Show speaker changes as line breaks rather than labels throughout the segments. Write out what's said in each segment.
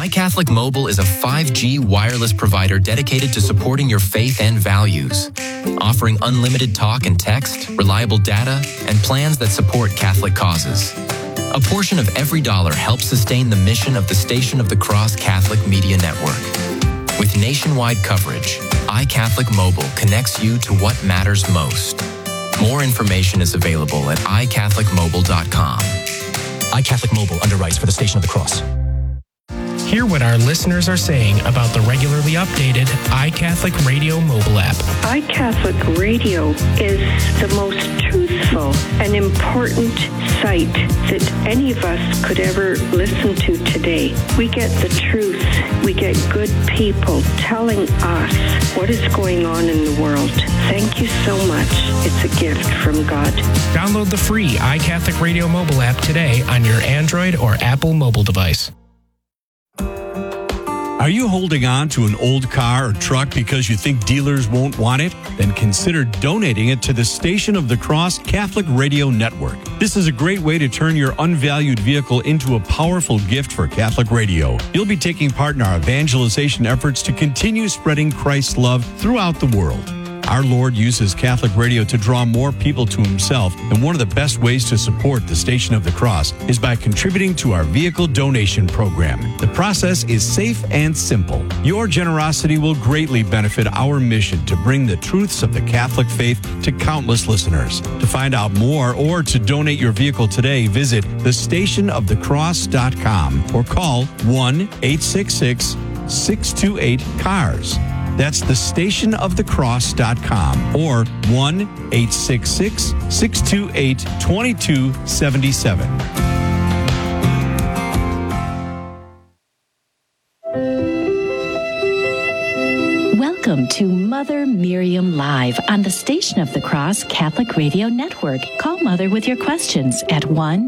iCatholic Mobile is a 5G wireless provider dedicated to supporting your faith and values, offering unlimited talk and text, reliable data, and plans that support Catholic causes. A portion of every dollar helps sustain the mission of the Station of the Cross Catholic Media Network. With nationwide coverage, iCatholic Mobile connects you to what matters most. More information is available at iCatholicMobile.com.
iCatholic Mobile underwrites for the Station of the Cross.
Hear what our listeners are saying about the regularly updated iCatholic Radio mobile app.
iCatholic Radio is the most truthful and important site that any of us could ever listen to today. We get the truth. We get good people telling us what is going on in the world. Thank you so much. It's a gift from God.
Download the free iCatholic Radio mobile app today on your Android or Apple mobile device.
Are you holding on to an old car or truck because you think dealers won't want it? Then consider donating it to the Station of the Cross Catholic Radio Network. This is a great way to turn your unvalued vehicle into a powerful gift for Catholic radio. You'll be taking part in our evangelization efforts to continue spreading Christ's love throughout the world. Our Lord uses Catholic radio to draw more people to himself, and one of the best ways to support the Station of the Cross is by contributing to our vehicle donation program. The process is safe and simple. Your generosity will greatly benefit our mission to bring the truths of the Catholic faith to countless listeners. To find out more or to donate your vehicle today, visit thestationofthecross.com or call 1-866-628-CARS. That's thestationofthecross.com or 1-866-628-2277.
Welcome to Mother Miriam Live on the Station of the Cross Catholic Radio Network. Call Mother with your questions at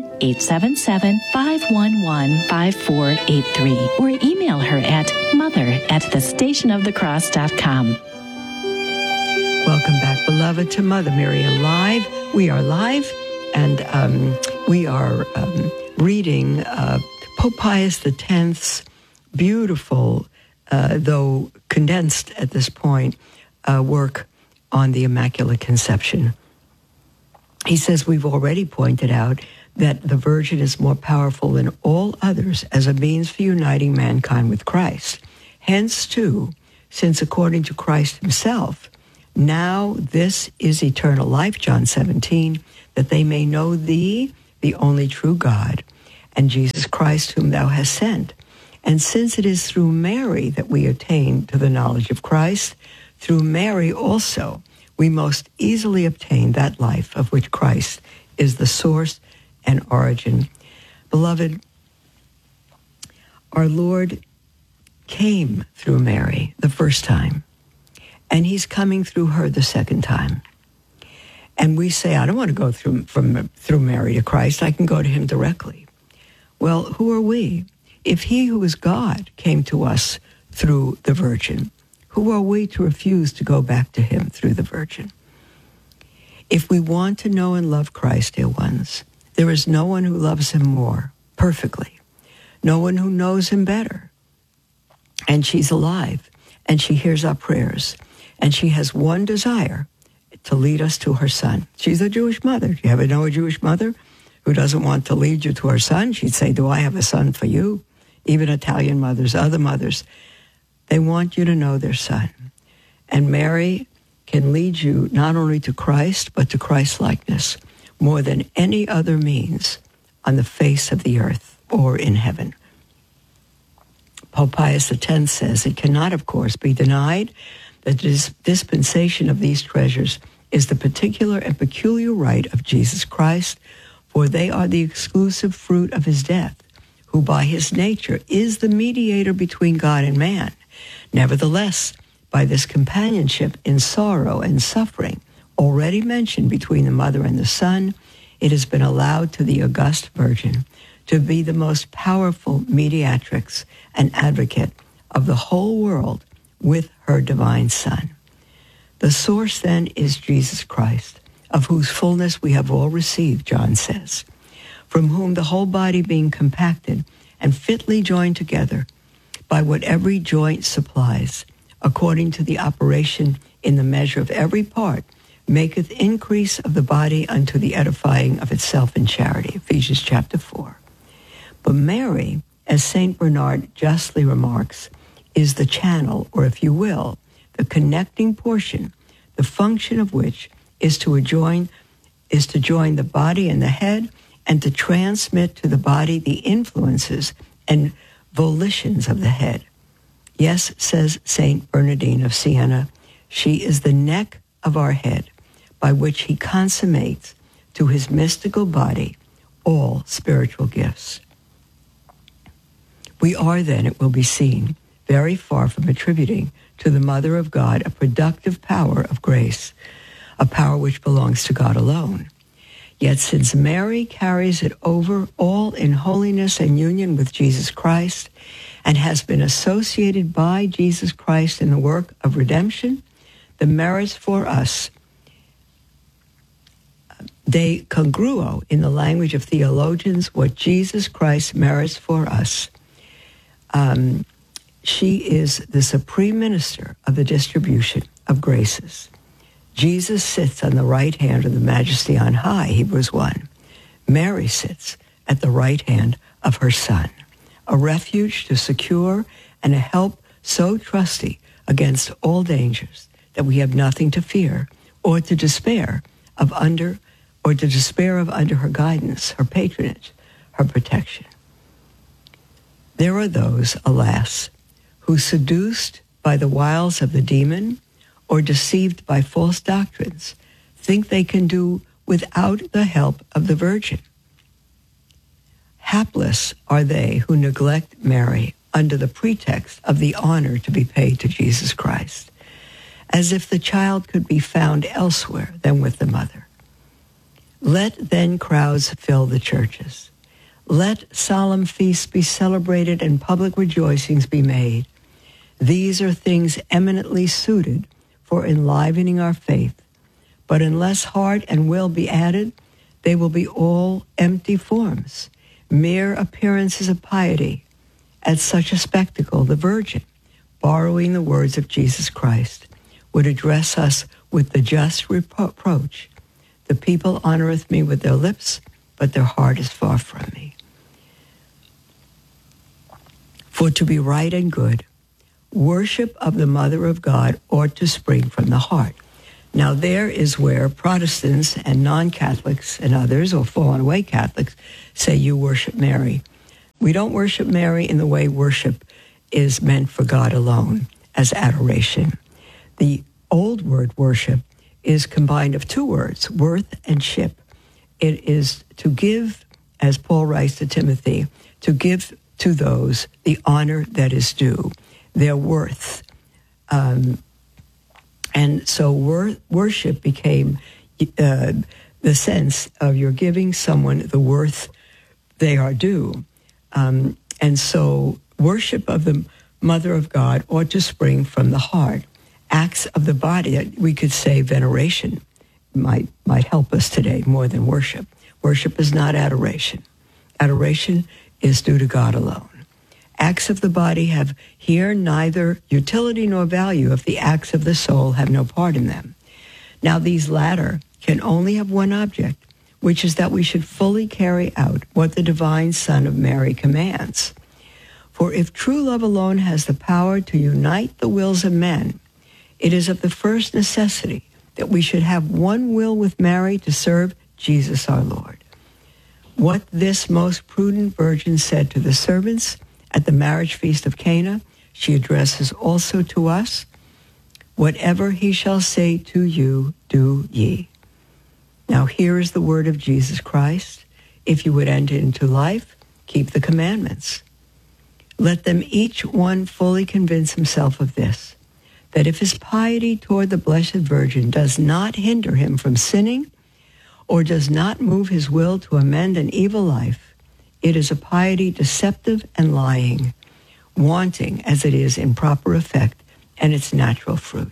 1-877-511-5483 or email her at mother@thestationofthecross.com.
Welcome back, beloved, to Mother Miriam Live. We are live, and we are reading Pope Pius X's beautiful, though condensed at this point, work on the Immaculate Conception. He says we've already pointed out that the Virgin is more powerful than all others as a means for uniting mankind with Christ. Hence, too, since according to Christ himself, now this is eternal life, John 17, that they may know thee, the only true God, and Jesus Christ whom thou hast sent. And since it is through Mary that we attain to the knowledge of Christ, through Mary also we most easily obtain that life of which Christ is the source and origin. Beloved, our Lord came through Mary the first time, and he's coming through her the second time. And we say, I don't want to go through Mary to Christ. I can go to him directly. Well, who are we? If he who is God came to us through the Virgin, who are we to refuse to go back to him through the Virgin? If we want to know and love Christ, dear ones, there is no one who loves him more perfectly, no one who knows him better. And she's alive, and she hears our prayers, and she has one desire, to lead us to her son. She's a Jewish mother. Do you ever know a Jewish mother who doesn't want to lead you to her son? She'd say, do I have a son for you? Even Italian mothers, other mothers, they want you to know their son. And Mary can lead you not only to Christ, but to Christ-likeness more than any other means on the face of the earth or in heaven. Pope Pius X says, it cannot, of course, be denied that this dispensation of these treasures is the particular and peculiar right of Jesus Christ, for they are the exclusive fruit of his death, who by his nature is the mediator between God and man. Nevertheless, by this companionship in sorrow and suffering, already mentioned between the Mother and the Son, it has been allowed to the August Virgin to be the most powerful mediatrix and advocate of the whole world with her divine Son. The source, then, is Jesus Christ, of whose fullness we have all received, John says, from whom the whole body being compacted and fitly joined together by what every joint supplies, according to the operation in the measure of every part, maketh increase of the body unto the edifying of itself in charity. Ephesians chapter 4. But Mary, as St. Bernard justly remarks, is the channel, or if you will, the connecting portion, the function of which is to join the body and the head, and to transmit to the body the influences and volitions of the head. Yes, says St. Bernardine of Siena, she is the neck of our head, by which he consummates to his mystical body all spiritual gifts. We are then, it will be seen, very far from attributing to the Mother of God a productive power of grace, a power which belongs to God alone. Yet since Mary carries it over all in holiness and union with Jesus Christ, and has been associated by Jesus Christ in the work of redemption, the merits for us, de congruo, in the language of theologians, what Jesus Christ merits for us. She is the supreme minister of the distribution of graces. Jesus sits on the right hand of the Majesty on high, Hebrews 1. Mary sits at the right hand of her Son, a refuge to secure and a help so trusty against all dangers that we have nothing to fear or to despair of under her guidance, her patronage, her protection. There are those, alas, who, seduced by the wiles of the demon or deceived by false doctrines, think they can do without the help of the Virgin. Hapless are they who neglect Mary under the pretext of the honor to be paid to Jesus Christ, as if the child could be found elsewhere than with the mother. Let then crowds fill the churches. Let solemn feasts be celebrated and public rejoicings be made. These are things eminently suited for enlivening our faith. But unless heart and will be added, they will be all empty forms, mere appearances of piety. At such a spectacle, the Virgin, borrowing the words of Jesus Christ, would address us with the just reproach, "The people honoreth me with their lips, but their heart is far from me." For to be right and good, worship of the Mother of God ought to spring from the heart. Now there is where Protestants and non-Catholics and others, or fallen away Catholics, say you worship Mary. We don't worship Mary in the way worship is meant for God alone, as adoration. The old word worship is combined of two words, worth and ship. It is to give, as Paul writes to Timothy, to give to those the honor that is due, their worth. And so worship became the sense of you're giving someone the worth they are due. And so worship of the Mother of God ought to spring from the heart. Acts of the body, we could say veneration, might help us today more than worship. Worship is not adoration. Adoration is due to God alone. Acts of the body have here neither utility nor value if the acts of the soul have no part in them. Now these latter can only have one object, which is that we should fully carry out what the divine Son of Mary commands. For if true love alone has the power to unite the wills of men, it is of the first necessity that we should have one will with Mary to serve Jesus our Lord. What this most prudent virgin said to the servants at the marriage feast of Cana, she addresses also to us. Whatever he shall say to you, do ye. Now here is the word of Jesus Christ. If you would enter into life, keep the commandments. Let them each one fully convince himself of this, that if his piety toward the Blessed Virgin does not hinder him from sinning, or does not move his will to amend an evil life, it is a piety deceptive and lying, wanting as it is in proper effect and its natural fruit.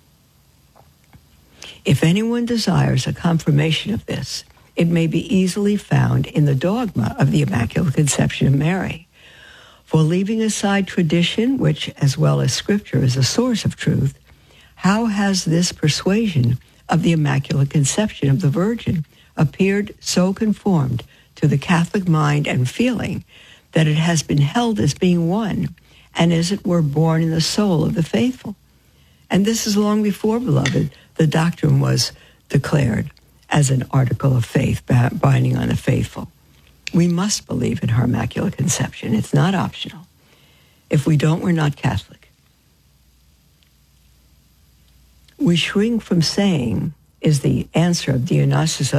If anyone desires a confirmation of this, it may be easily found in the dogma of the Immaculate Conception of Mary. For leaving aside tradition, which, as well as Scripture, is a source of truth, how has this persuasion of the Immaculate Conception of the Virgin appeared so conformed to the Catholic mind and feeling that it has been held as being one and as it were born in the soul of the faithful? And this is long before, beloved, the doctrine was declared as an article of faith binding on the faithful. We must believe in her Immaculate Conception. It's not optional. If we don't, we're not Catholic. We shrink from saying, is the answer of Dionysius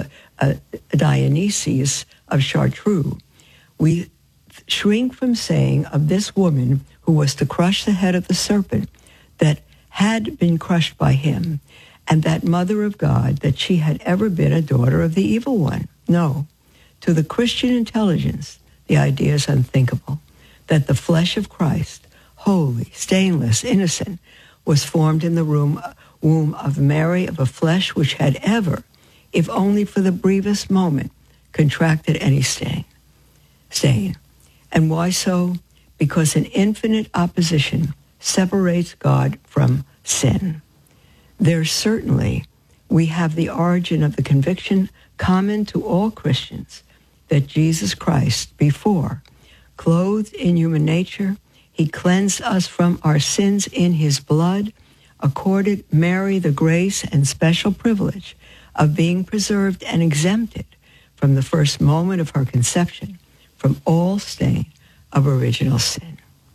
of Chartres. We shrink from saying of this woman who was to crush the head of the serpent that had been crushed by him, and that Mother of God, that she had ever been a daughter of the evil one. No. To the Christian intelligence, the idea is unthinkable, that the flesh of Christ, holy, stainless, innocent, was formed in the womb of Mary, of a flesh which had ever, if only for the briefest moment, contracted any stain. And why so? Because an infinite opposition separates God from sin. There certainly we have the origin of the conviction common to all Christians that Jesus Christ, before clothed in human nature, he cleansed us from our sins in his blood, accorded Mary the grace and special privilege of being preserved and exempted from the first moment of her conception from all stain of original sin.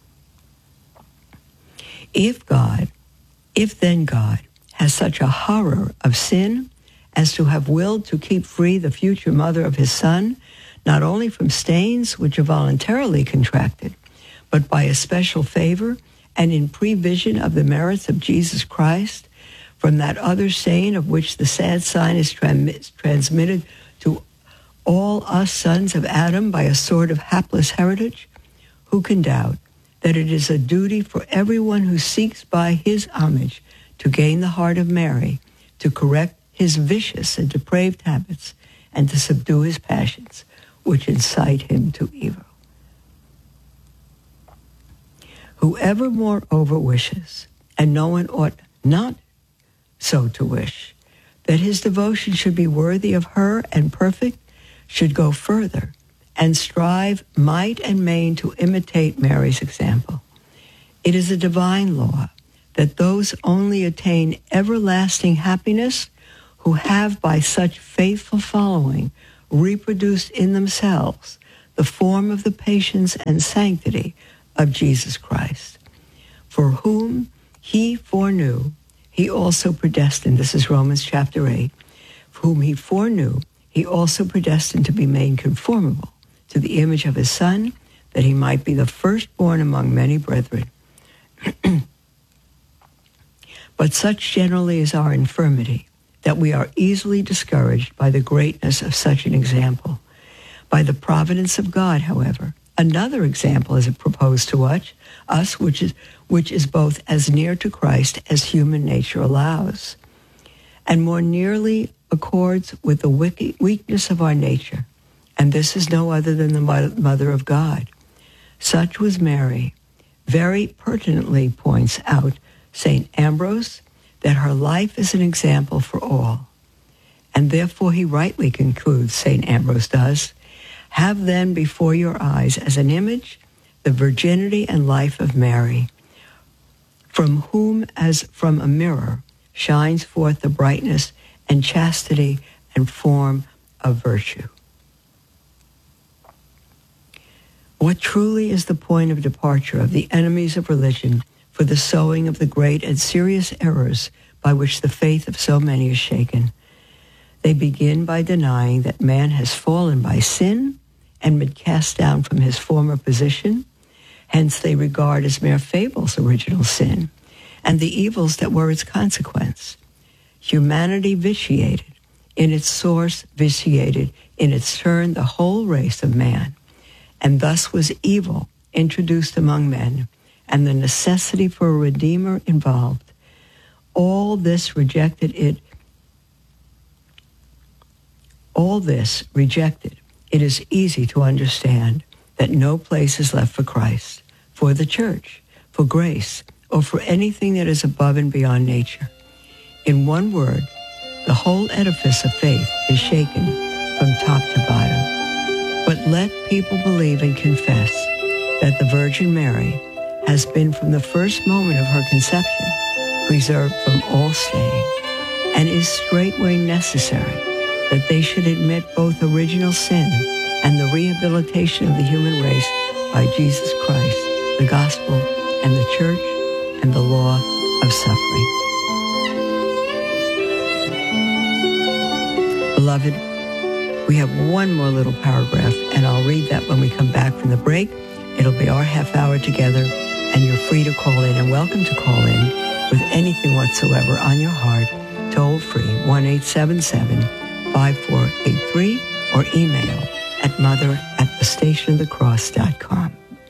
If then God has such a horror of sin as to have willed to keep free the future mother of his Son, not only from stains which are voluntarily contracted, but by a special favor and in prevision of the merits of Jesus Christ, from that other stain of which the sad sign is transmitted to all us sons of Adam by a sort of hapless heritage, who can doubt that it is a duty for everyone who seeks by his homage to gain the heart of Mary, to correct his vicious and depraved habits, and to subdue his passions, which incite him to evil. Whoever moreover wishes, and no one ought not so to wish, that his devotion should be worthy of her and perfect, should go further and strive might and main to imitate Mary's example. It is a divine law that those only attain everlasting happiness who have by such faithful following reproduced in themselves the form of the patience and sanctity of Jesus Christ, for whom he foreknew, he also predestined. This is Romans chapter 8. Whom he foreknew, he also predestined to be made conformable to the image of his Son, that he might be the firstborn among many brethren. But such generally is our infirmity, that we are easily discouraged by the greatness of such an example. By the providence of God, however, another example is proposed to us, which is both as near to Christ as human nature allows, and more nearly accords with the weakness of our nature. And this is no other than the Mother of God. Such was Mary. Very pertinently points out St. Ambrose that her life is an example for all. And therefore he rightly concludes, St. Ambrose does, have then before your eyes as an image the virginity and life of Mary, from whom as from a mirror shines forth the brightness and chastity and form of virtue. What truly is the point of departure of the enemies of religion for the sowing of the great and serious errors by which the faith of so many is shaken? They begin by denying that man has fallen by sin and been cast down from his former position. Hence they regard as mere fables original sin and the evils that were its consequence. Humanity vitiated in its source, vitiated in its turn the whole race of man. And thus was evil introduced among men, and the necessity for a Redeemer involved. All this rejected. It is easy to understand that no place is left for Christ. for the church, for grace, or for anything that is above and beyond nature. In one word, the whole edifice of faith is shaken from top to bottom. But let people believe and confess that the Virgin Mary has been from the first moment of her conception preserved from all stain, and is straightway necessary that they should admit both original sin and the rehabilitation of the human race by Jesus Christ, the gospel, and the church, and the law of suffering. Beloved, we have one more little paragraph, and I'll read that when we come back from the break. It'll be our half hour together, and you're free to call in and welcome to call in with anything whatsoever on your heart, toll free, 1-877-5483, or email at mother@thestationofthecross.com.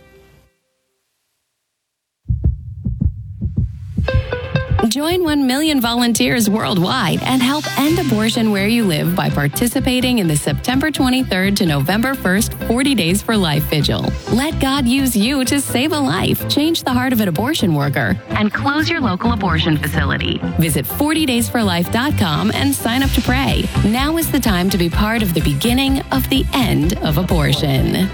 Join 1 million volunteers worldwide and help end abortion where you live by participating in the September 23rd to November 1st 40 Days for Life Vigil. Let God use you to save a life, change the heart of an abortion worker, and close your local abortion facility. Visit 40daysforlife.com and sign up to pray. Now is the time to be part of the beginning of the end of abortion.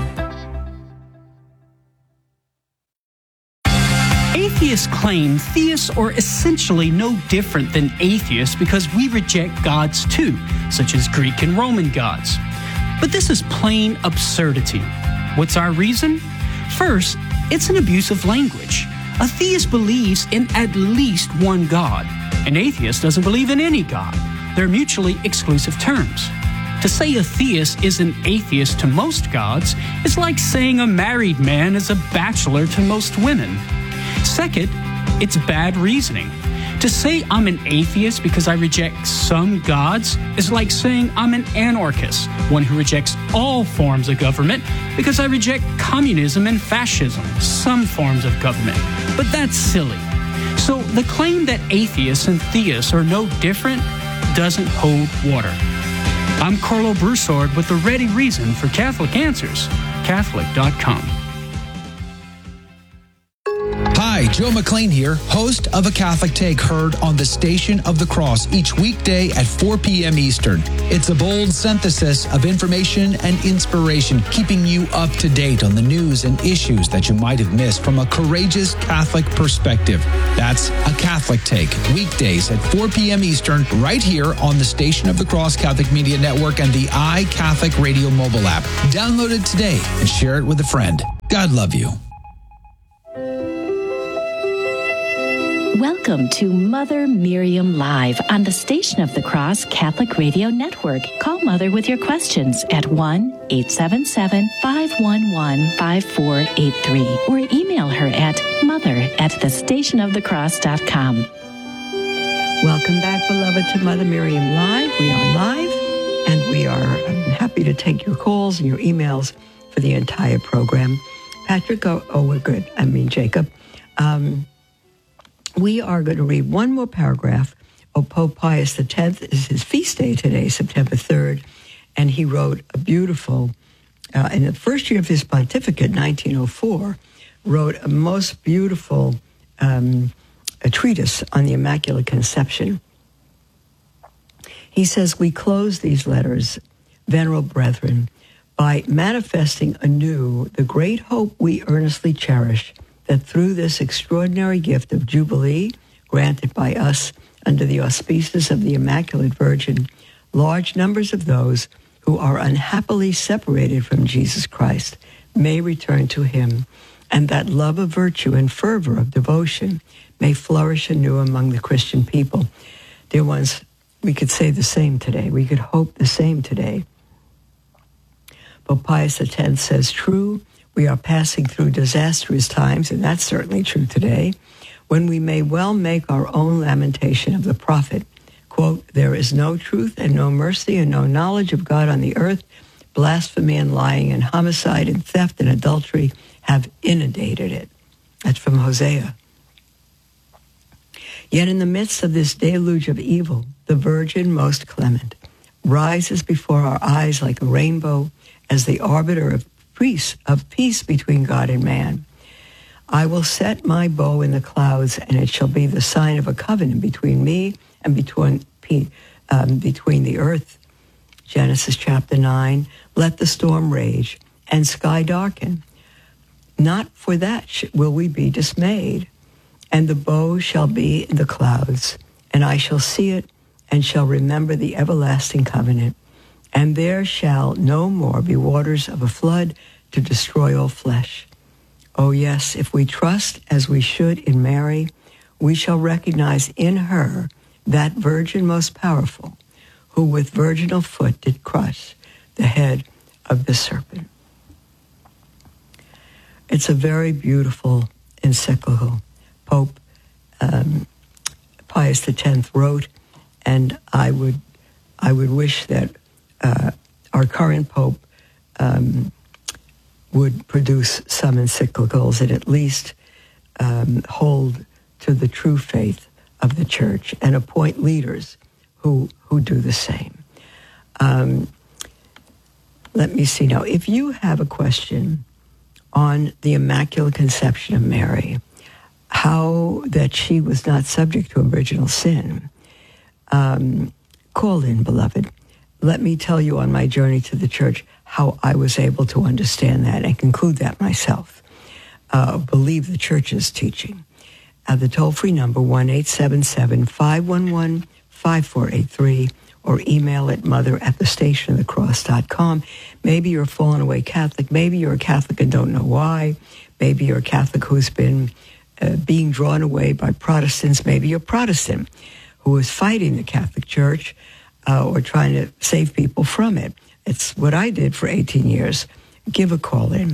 Atheists claim theists are essentially no different than atheists because we reject gods too, such as Greek and Roman gods. But this is plain absurdity. What's our reason? First, it's an abuse of language. A theist believes in at least one God. An atheist doesn't believe in any God. They're mutually exclusive terms. To say a theist is an atheist to most gods is like saying a married man is a bachelor to most women. Second, it's bad reasoning. To say I'm an atheist because I reject some gods is like saying I'm an anarchist, one who rejects all forms of government because I reject communism and fascism, some forms of government. But that's silly. So the claim that atheists and theists are no different doesn't hold water. I'm Carlo Broussard with the ready reason for Catholic Answers, Catholic.com.
Hi, Joe McLean here, host of A Catholic Take, heard on the Station of the Cross each weekday at 4 p.m. Eastern. It's a bold synthesis of information and inspiration, keeping you up to date on the news and issues that you might have missed from a courageous Catholic perspective. That's A Catholic Take, weekdays at 4 p.m. Eastern, right here on the Station of the Cross Catholic Media Network and the iCatholic Radio mobile app. Download it today and share it with a friend. God love you.
Welcome to Mother Miriam Live on the Station of the Cross Catholic Radio Network. Call Mother with your questions at 1-877-511-5483 or email her at mother@thestationofthecross.com.
Welcome back, beloved, to Mother Miriam Live. We are live, and we are happy to take your calls and your emails for the entire program. Patrick, we're good. Jacob. We are going to read one more paragraph of Pope Pius X. Is his feast day today, September 3rd, and he wrote a beautiful, in the first year of his pontificate, 1904, wrote a most beautiful a treatise on the Immaculate Conception. He says, we close these letters, venerable brethren, by manifesting anew the great hope we earnestly cherish that through this extraordinary gift of Jubilee granted by us under the auspices of the Immaculate Virgin, large numbers of those who are unhappily separated from Jesus Christ may return to him, and that love of virtue and fervor of devotion may flourish anew among the Christian people. Dear ones, we could say the same today. We could hope the same today. Pope Pius X says, true, we are passing through disastrous times, and that's certainly true today, when we may well make our own lamentation of the prophet. Quote, there is no truth and no mercy and no knowledge of God on the earth. Blasphemy and lying and homicide and theft and adultery have inundated it. That's from Hosea. Yet in the midst of this deluge of evil, the Virgin most clement rises before our eyes like a rainbow as the arbiter of peace between God and man. I will set my bow in the clouds, and it shall be the sign of a covenant between me and between the earth. Genesis chapter 9, let the storm rage and sky darken. Not for that will we be dismayed. And the bow shall be in the clouds, and I shall see it, and shall remember the everlasting covenant. And there shall no more be waters of a flood to destroy all flesh. Oh yes, if we trust as we should in Mary, we shall recognize in her that virgin most powerful, who with virginal foot did crush the head of the serpent. It's a very beautiful encyclical Pope Pius X wrote, and I would wish that our current Pope would produce some encyclicals and at least hold to the true faith of the Church and appoint leaders who do the same. Let me see now. If you have a question on the Immaculate Conception of Mary, how that she was not subject to original sin, call in, beloved. Let me tell you on my journey to the Church how I was able to understand that and conclude that myself. Believe the Church's teaching. The toll-free number, 1-877-511-5483, or email at mother@thestationofthecross.com. Maybe you're a fallen away Catholic. Maybe you're a Catholic and don't know why. Maybe you're a Catholic who's been being drawn away by Protestants. Maybe you're a Protestant who is fighting the Catholic Church or trying to save people from it. It's what I did for 18 years. Give a call in,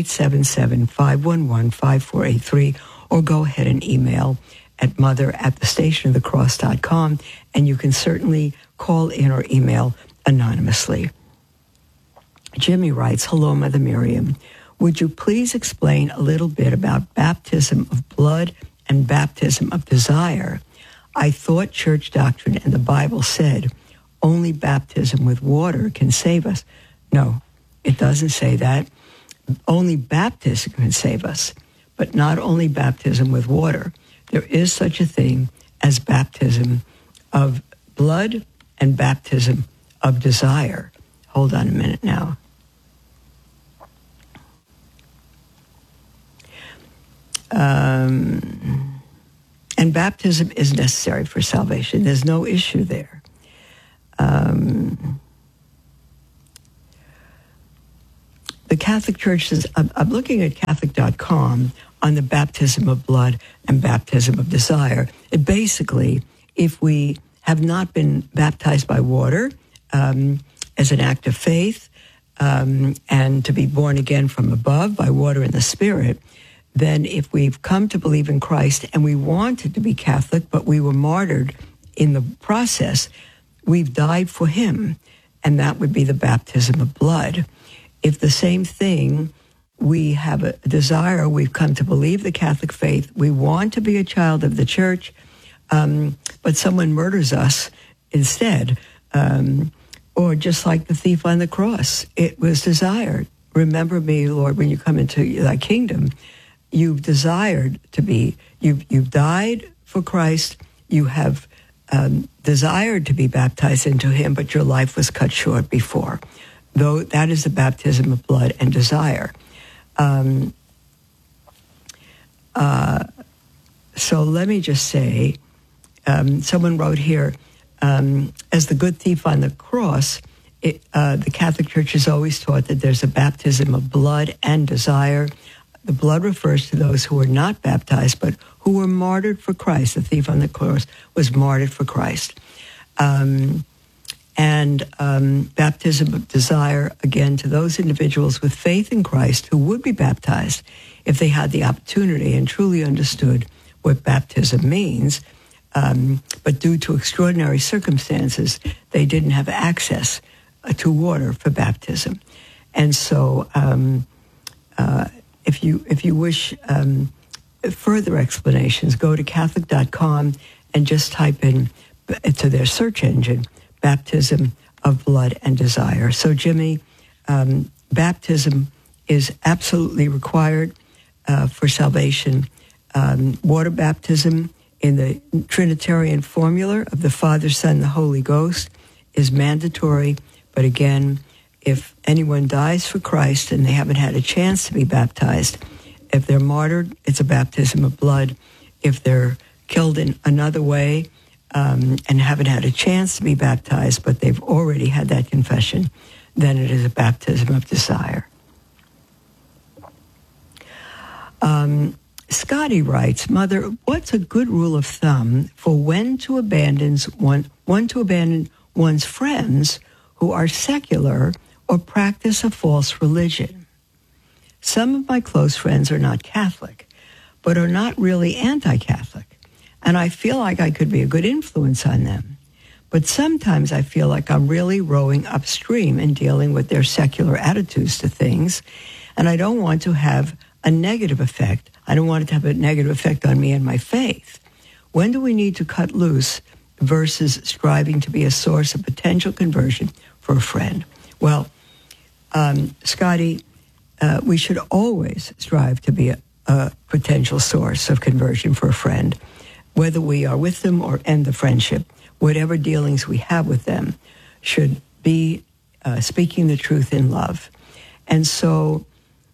1-877-511-5483, or go ahead and email at mother@thestationofthecross.com, and you can certainly call in or email anonymously. Jimmy writes, hello, Mother Miriam. Would you please explain a little bit about baptism of blood and baptism of desire? I thought church doctrine and the Bible said only baptism with water can save us. No, it doesn't say that. Only baptism can save us, but not only baptism with water. There is such a thing as baptism of blood and baptism of desire. Hold on a minute now. And baptism is necessary for salvation. There's no issue there. The Catholic Church says, I'm looking at Catholic.com on the baptism of blood and baptism of desire. It basically, if we have not been baptized by water as an act of faith and to be born again from above by water and the Spirit, then if we've come to believe in Christ and we wanted to be Catholic, but we were martyred in the process, we've died for him, and that would be the baptism of blood. If the same thing, we have a desire, we've come to believe the Catholic faith, we want to be a child of the Church, but someone murders us instead, or just like the thief on the cross, it was desired. Remember me, Lord, when you come into thy kingdom. You've desired to be, you've died for Christ, you have desired to be baptized into him, but your life was cut short before. Though that is the baptism of blood and desire. So let me just say, someone wrote here, as the good thief on the cross, the Catholic Church has always taught that there's a baptism of blood and desire. The blood refers to those who were not baptized, but who were martyred for Christ. The thief on the cross was martyred for Christ. Baptism of desire, again, to those individuals with faith in Christ who would be baptized if they had the opportunity and truly understood what baptism means. But due to extraordinary circumstances, they didn't have access to water for baptism. And so if you wish further explanations, go to Catholic.com and just type in to their search engine, baptism of blood and desire. So, Jimmy, baptism is absolutely required. for salvation. Water baptism in the Trinitarian formula of the Father, Son, the Holy Ghost is mandatory. But again, if anyone dies for Christ and they haven't had a chance to be baptized, if they're martyred, it's a baptism of blood. If they're killed in another way and haven't had a chance to be baptized, but they've already had that confession, then it is a baptism of desire. Scotty writes, Mother, what's a good rule of thumb for when to abandon one's friends who are secular or practice a false religion? Some of my close friends are not Catholic, but are not really anti-Catholic, and I feel like I could be a good influence on them. But sometimes I feel like I'm really rowing upstream in dealing with their secular attitudes to things, and I don't want to have a negative effect. I don't want it to have a negative effect on me and my faith. When do we need to cut loose versus striving to be a source of potential conversion for a friend? Well, Scotty, we should always strive to be a potential source of conversion for a friend, whether we are with them or end the friendship. Whatever dealings we have with them should be speaking the truth in love. And so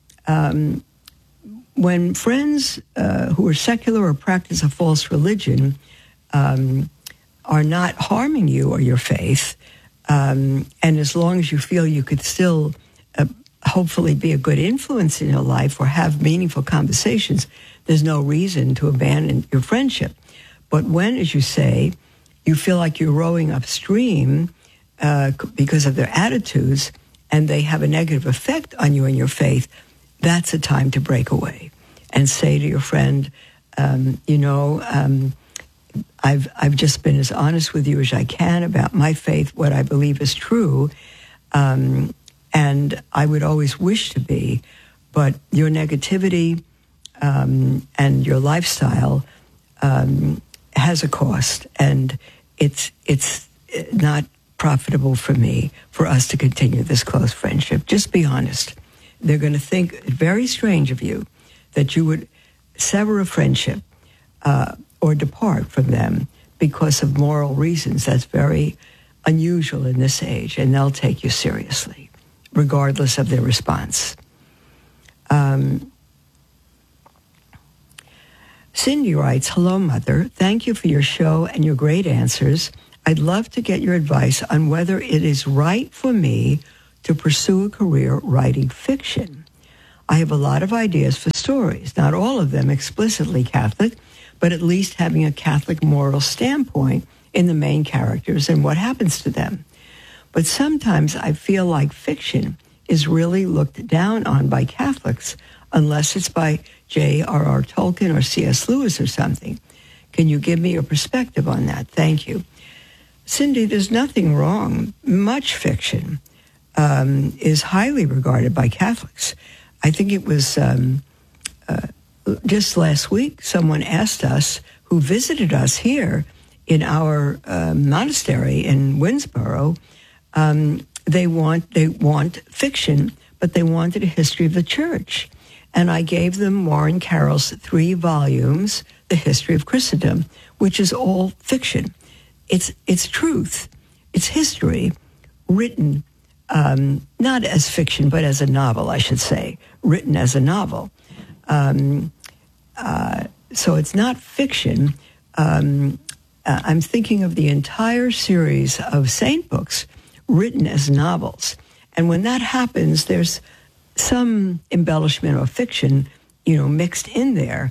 when friends who are secular or practice a false religion are not harming you or your faith, and as long as you feel you could still hopefully be a good influence in your life or have meaningful conversations, there's no reason to abandon your friendship. But when, as you say, you feel like you're rowing upstream because of their attitudes and they have a negative effect on you and your faith, that's a time to break away and say to your friend, I've just been as honest with you as I can about my faith, what I believe is true, and I would always wish to be, but your negativity and your lifestyle has a cost, and it's not profitable for me for us to continue this close friendship. Just be honest. They're going to think very strange of you that you would sever a friendship or depart from them because of moral reasons. That's very unusual in this age, and they'll take you seriously, regardless of their response. Cindy writes, hello, Mother. Thank you for your show and your great answers. I'd love to get your advice on whether it is right for me to pursue a career writing fiction. I have a lot of ideas for stories, not all of them explicitly Catholic, but at least having a Catholic moral standpoint in the main characters and what happens to them. But sometimes I feel like fiction is really looked down on by Catholics unless it's by J.R.R. Tolkien or C.S. Lewis or something. Can you give me your perspective on that? Thank you. Cindy, there's nothing wrong. Much fiction is highly regarded by Catholics. I think it was just last week someone asked us, who visited us here in our monastery in Winnsboro, they want fiction, but they wanted a history of the church. And I gave them Warren Carroll's 3 volumes, The History of Christendom, which is all fiction. It's truth. It's history written not as fiction, but as a novel, I should say, written as a novel. So it's not fiction. I'm thinking of the entire series of saint books written as novels. And when that happens, there's some embellishment or fiction, mixed in there.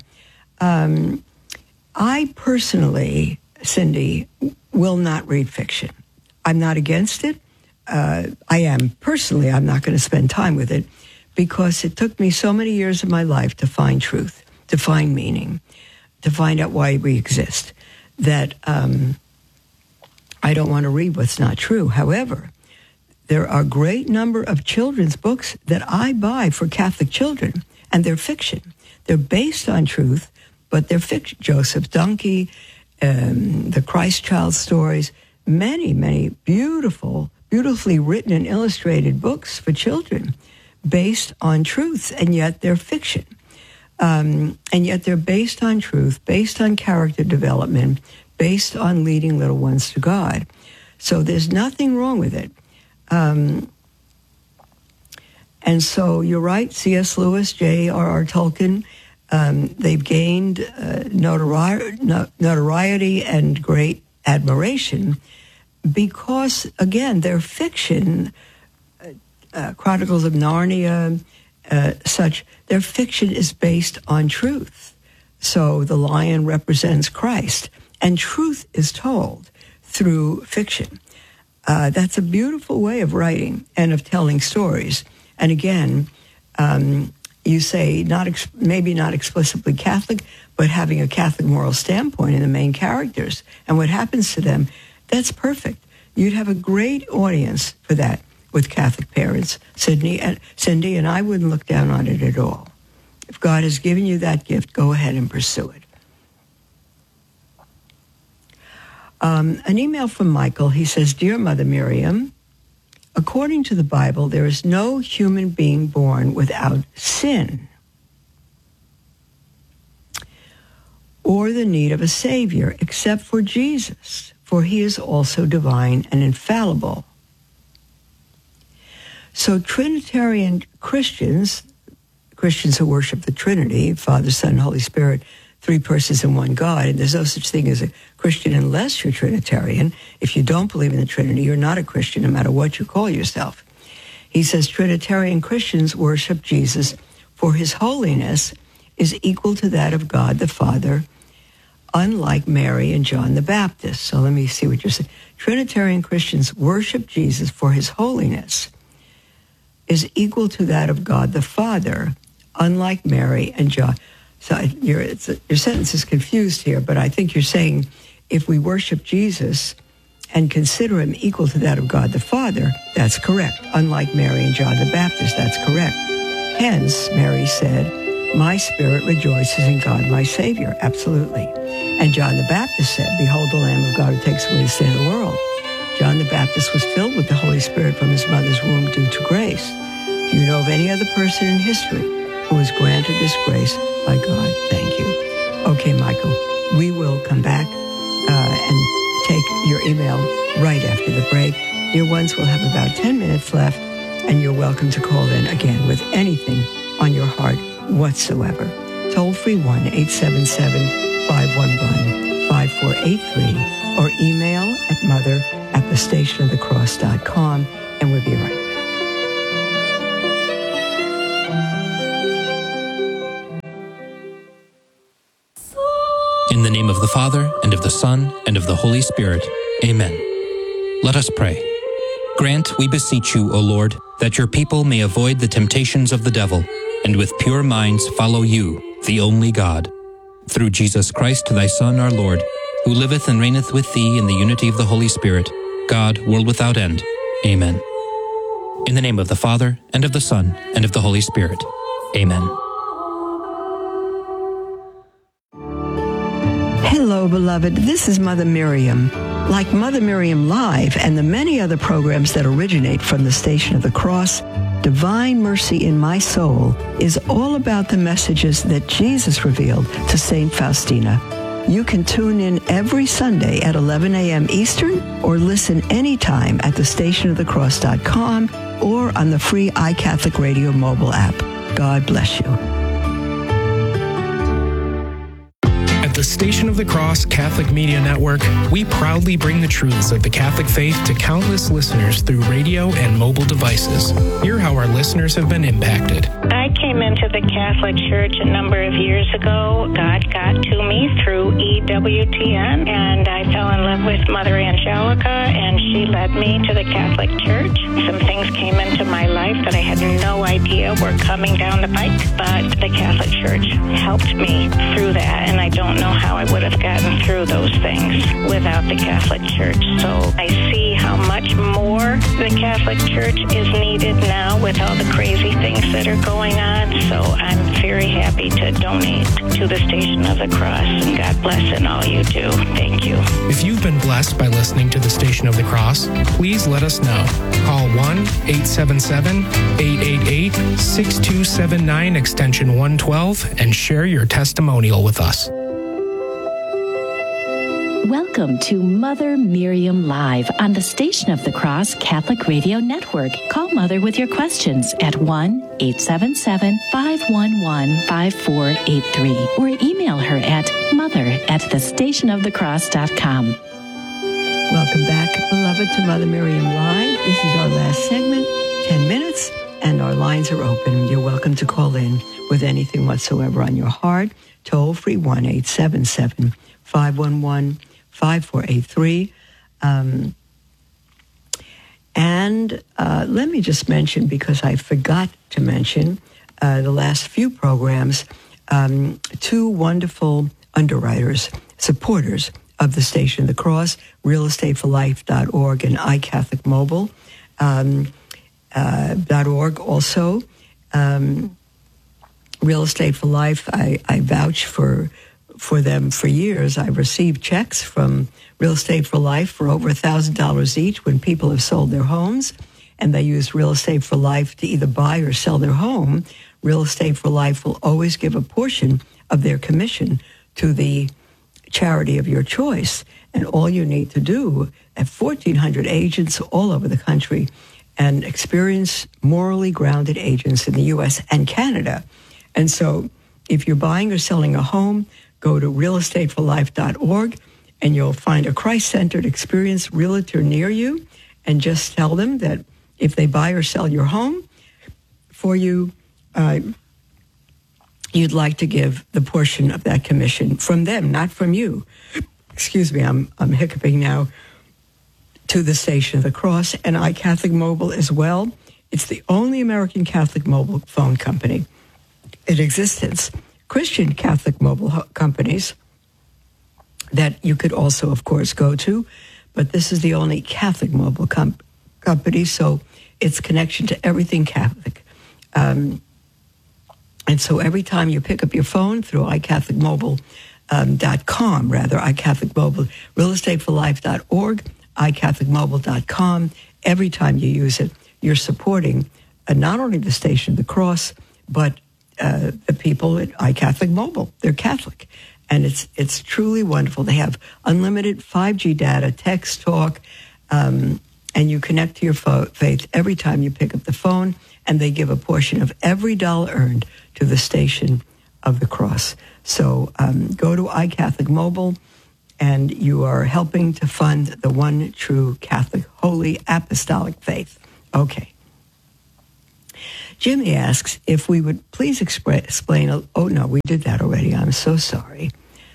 I personally, Cindy, will not read fiction. I'm not against it. I'm not going to spend time with it because it took me so many years of my life to find truth, to find meaning, to find out why we exist, that I don't want to read what's not true. However, there are a great number of children's books that I buy for Catholic children, and they're fiction. They're based on truth, but they're fiction. Joseph Donkey, the Christ Child stories, many, many beautifully written and illustrated books for children based on truth, and yet they're fiction. And yet they're based on truth, based on character development, based on leading little ones to God. So there's nothing wrong with it. And so you're right, C.S. Lewis, J.R.R. Tolkien, they've gained notoriety and great admiration because, again, their fiction, Chronicles of Narnia, their fiction is based on truth. So the lion represents Christ, and truth is told through fiction. That's a beautiful way of writing and of telling stories. And again, you say maybe not explicitly Catholic, but having a Catholic moral standpoint in the main characters and what happens to them, that's perfect. You'd have a great audience for that with Catholic parents, Cindy, and I wouldn't look down on it at all. If God has given you that gift, go ahead and pursue it. An email from Michael. He says, Dear Mother Miriam, according to the Bible, there is no human being born without sin or the need of a Savior, except for Jesus, for he is also divine and infallible. So Trinitarian Christians who worship the Trinity, Father, Son, Holy Spirit, three persons in one God, and there's no such thing as a Christian unless you're Trinitarian. If you don't believe in the Trinity, you're not a Christian no matter what you call yourself. He says Trinitarian Christians worship Jesus for his holiness is equal to that of God the Father, unlike Mary and John the Baptist. So let me see what you're saying. Trinitarian Christians worship Jesus for his holiness is equal to that of God the Father, unlike Mary and John. So your sentence is confused here, but I think you're saying if we worship Jesus and consider him equal to that of God the Father, that's correct. Unlike Mary and John the Baptist, that's correct. Hence, Mary said, my spirit rejoices in God, my Savior. Absolutely. And John the Baptist said, behold the Lamb of God who takes away the sin of the world. John the Baptist was filled with the Holy Spirit from his mother's womb due to grace. Do you know of any other person in history who was granted this grace by God? Thank you. Okay, Michael, we will come back and take your email right after the break. Dear ones, we'll have about 10 minutes left, and you're welcome to call in again with anything on your heart whatsoever. Toll free 1-877-511-5483 or email at mother@thestationofthecross.com, and we'll be right back.
In the name of the Father, and of the Son, and of the Holy Spirit. Amen. Let us pray. Grant, we beseech you, O Lord, that your people may avoid the temptations of the devil, and with pure minds follow you, the only God. Through Jesus Christ, thy Son, our Lord, who liveth and reigneth with thee in the unity of the Holy Spirit, God, world without end. Amen. In the name of the Father, and of the Son, and of the Holy Spirit. Amen.
Hello, beloved. This is Mother Miriam. Like Mother Miriam Live and the many other programs that originate from the Station of the Cross, Divine Mercy in My Soul is all about the messages that Jesus revealed to St. Faustina. You can tune in every Sunday at 11 a.m. Eastern or listen anytime at thestationofthecross.com or on the free iCatholic Radio mobile app. God bless you.
At the Station of the Cross Catholic Media Network, we proudly bring the truths of the Catholic faith to countless listeners through radio and mobile devices. Hear how our listeners have been impacted.
I came into the Catholic Church a number of years ago. God got to me through EWTN, and I fell in love with Mother Angelica, and she led me to the Catholic Church. Some things came into my life that I had no idea were coming down the pike, but the Catholic Church helped me through that, and I don't know how I would have gotten through those things without the Catholic Church. So I see how how much more the Catholic Church is needed now with all the crazy things that are going on. So I'm very happy to donate to the Station of the Cross, and God bless in all you do. Thank you.
If you've been blessed by listening to the Station of the Cross, please let us know. Call 1-877-888-6279 extension 112 and share your testimonial with us.
Welcome to Mother Miriam Live on the Station of the Cross Catholic Radio Network. Call Mother with your questions at 1-877-511-5483 or email her at mother@thestationofthecross.com.
Welcome back, beloved, to Mother Miriam Live. This is our last segment, 10 minutes, and our lines are open. You're welcome to call in with anything whatsoever on your heart. Toll free 1-877-511-5483. And let me just mention, because I forgot to mention the last few programs, two wonderful underwriters, supporters of the Station of the Cross, realestateforlife.org and iCatholicMobile.org also. Real Estate for Life, I vouch for them for years. I've received checks from Real Estate for Life for over $1,000 each when people have sold their homes, and they use Real Estate for Life to either buy or sell their home. Real Estate for Life will always give a portion of their commission to the charity of your choice. And all you need to do, at 1,400 agents all over the country and experienced, morally grounded agents in the U.S. and Canada. And so if you're buying or selling a home, go to realestateforlife.org and you'll find a Christ-centered, experienced realtor near you, and just tell them that if they buy or sell your home for you, you'd like to give the portion of that commission from them, not from you. Excuse me, I'm hiccuping now. To the Station of the Cross and iCatholic Mobile as well. It's the only American Catholic mobile phone company in existence. Christian Catholic mobile companies that you could also, of course, go to, but this is the only Catholic mobile company, so it's connection to everything Catholic. And so every time you pick up your phone through iCatholicMobile.com, iCatholic Mobile, realestateforlife.org, iCatholicMobile.com, every time you use it, you're supporting not only the Station of the Cross, but the people at iCatholic Mobile. They're Catholic. And it's truly wonderful. They have unlimited 5G data, text, talk, and you connect to your faith every time you pick up the phone, and they give a portion of every dollar earned to the Station of the Cross. So go to iCatholic Mobile, and you are helping to fund the one true Catholic, holy, apostolic faith. Okay. Jimmy asks if we would please explain. Oh, no, we did that already. I'm so sorry.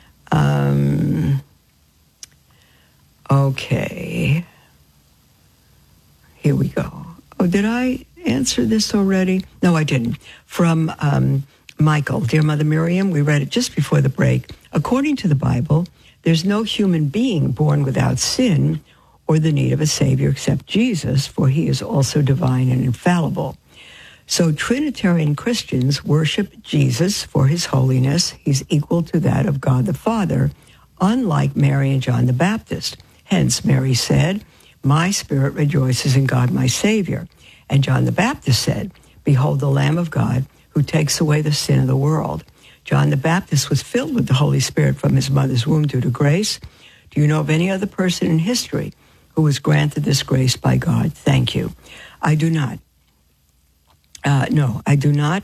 Okay. Here we go. Oh, did I answer this already? No, I didn't. From Michael. Dear Mother Miriam, we read it just before the break. According to the Bible, there's no human being born without sin or the need of a Savior except Jesus, for he is also divine and infallible. So Trinitarian Christians worship Jesus for his holiness. He's equal to that of God the Father, unlike Mary and John the Baptist. Hence, Mary said, "My spirit rejoices in God my Savior." And John the Baptist said, "Behold the Lamb of God who takes away the sin of the world." John the Baptist was filled with the Holy Spirit from his mother's womb due to grace. Do you know of any other person in history who was granted this grace by God? Thank you. I do not. No, I do not.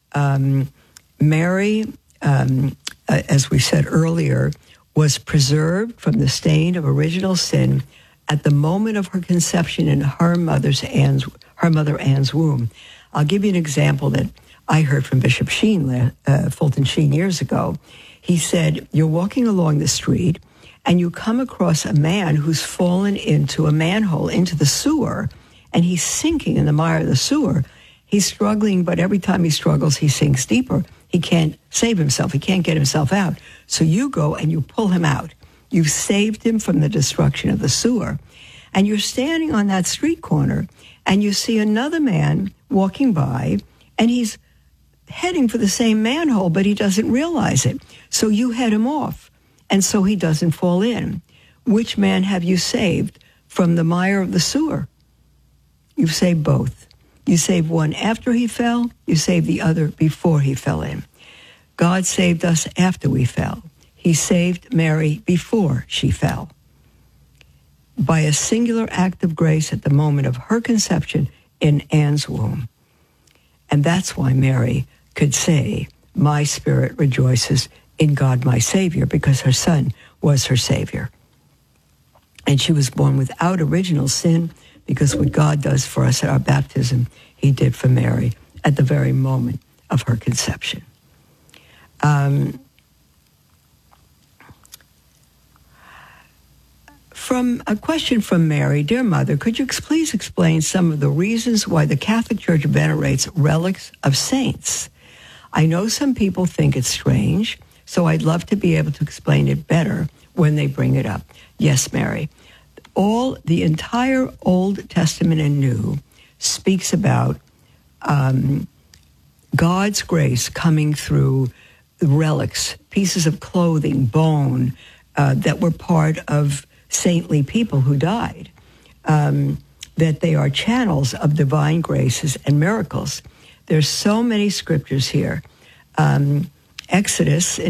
Mary, as we said earlier, was preserved from the stain of original sin at the moment of her conception in her mother Anne's womb. I'll give you an example that I heard from Bishop Sheen, Fulton Sheen, years ago. He said, you're walking along the street and you come across a man who's fallen into a manhole, into the sewer, and he's sinking in the mire of the sewer. He's struggling, but every time he struggles, he sinks deeper. He can't save himself. He can't get himself out. So you go and you pull him out. You've saved him from the destruction of the sewer. And you're standing on that street corner, and you see another man walking by, and he's heading for the same manhole, but he doesn't realize it. So you head him off, and so he doesn't fall in. Which man have you saved from the mire of the sewer? You've saved both. You saved one after he fell. You saved the other before he fell in. God saved us after we fell. He saved Mary before she fell. By a singular act of grace at the moment of her conception in Anne's womb. And that's why Mary could say, my spirit rejoices in God my Savior, because her son was her Savior. And she was born without original sin, because what God does for us at our baptism, he did for Mary at the very moment of her conception. From a question from Mary, dear mother, could you please explain some of the reasons why the Catholic Church venerates relics of saints? I know some people think it's strange, so I'd love to be able to explain it better when they bring it up. Yes, Mary. The entire Old Testament and New speaks about God's grace coming through relics, pieces of clothing, bone, that were part of saintly people who died, that they are channels of divine graces and miracles. There's so many scriptures here. In Exodus,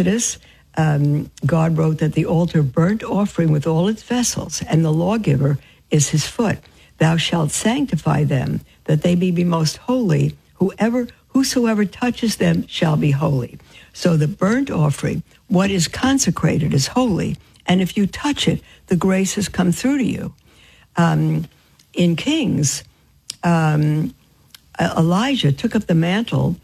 God wrote that the altar burnt offering with all its vessels, and the lawgiver is his foot. Thou shalt sanctify them, that they be most holy. Whosoever touches them shall be holy. So the burnt offering, what is consecrated, is holy. And if you touch it, the graces come through to you. In Kings, Elias took up the mantle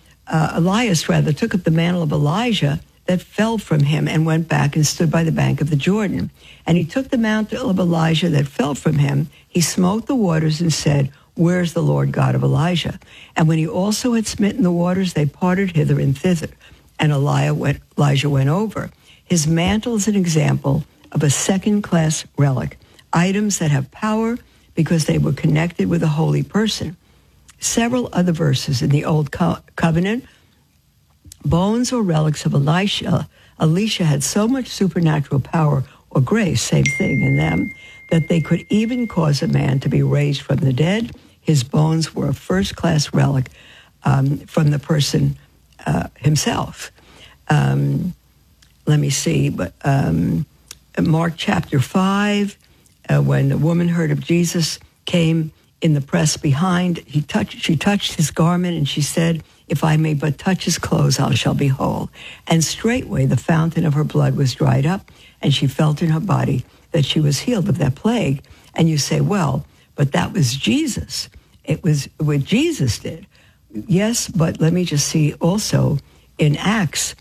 of Elijah that fell from him and went back and stood by the bank of the Jordan. And he took the mantle of Elijah that fell from him, he smote the waters and said, where's the Lord God of Elijah? And when he also had smitten the waters, they parted hither and thither. And Elijah went over. His mantle is an example of a second-class relic, items that have power because they were connected with a holy person. Several other verses in the Old Covenant, bones or relics of Elisha had so much supernatural power or grace, same thing in them, that they could even cause a man to be raised from the dead. His bones were a first-class relic from the person himself. Let me see, but Mark chapter 5, when the woman heard of Jesus, came in the press behind, she touched his garment, and she said, if I may but touch his clothes, I shall be whole. And straightway the fountain of her blood was dried up, and she felt in her body that she was healed of that plague. And you say, well, but that was Jesus. It was what Jesus did. Yes, but let me just see also in Acts,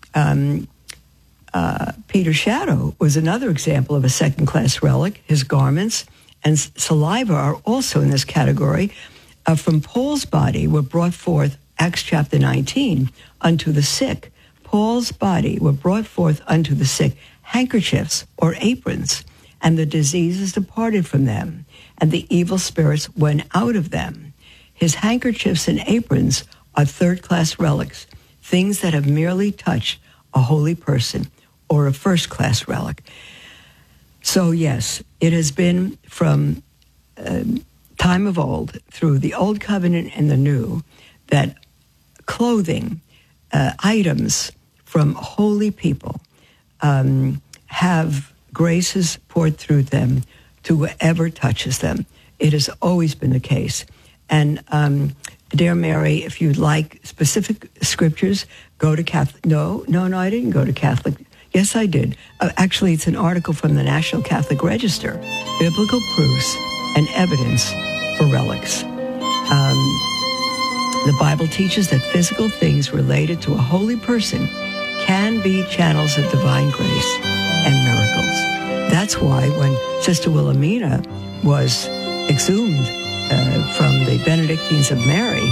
Peter's shadow was another example of a second-class relic. His garments and saliva are also in this category. From Paul's body were brought forth, Acts chapter 19, unto the sick. Paul's body were brought forth unto the sick handkerchiefs or aprons, and the diseases departed from them, and the evil spirits went out of them. His handkerchiefs and aprons are third-class relics, things that have merely touched a holy person or a first-class relic. So yes, it has been from time of old, through the Old Covenant and the New, that clothing, items from holy people have graces poured through them to whoever touches them. It has always been the case. And dear Mary, if you'd like specific scriptures, go to Catholic. No, I didn't go to Catholic. Yes, I did. Actually, it's an article from the National Catholic Register, Biblical Proofs and Evidence for Relics. The Bible teaches that physical things related to a holy person can be channels of divine grace and miracles. That's why when Sister Wilhelmina was exhumed from the Benedictines of Mary,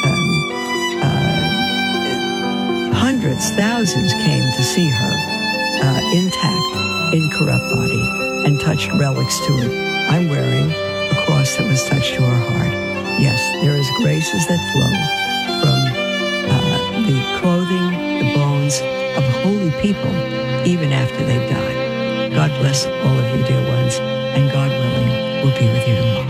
hundreds, thousands came to see her intact, incorrupt body, and touched relics to it. I'm wearing a cross that was touched to her heart. Yes, there is graces that flow from the clothing, the bones of holy people, even after they've died. God bless all of you, dear ones, and God willing, we'll be with you tomorrow.